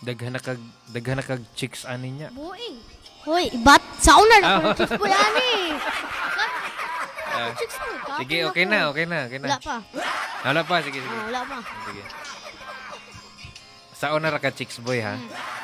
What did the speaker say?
Daghan na kag chicks ani niya. Buing. Hoy, ibat sa una na ko chicks po yan eh. Chicks mo. Sige, okay na. Wala pa. Wala pa, sige. Wala pa. Sige. Sa una ra ka chicks boy ha.